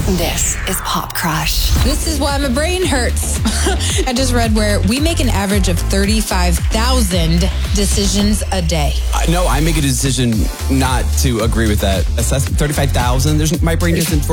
This is Pop Crush. This is why my brain hurts. I just read where we make an average of 35,000 decisions a day. No, I make a decision not to agree with that assessment. 35,000. My brain doesn't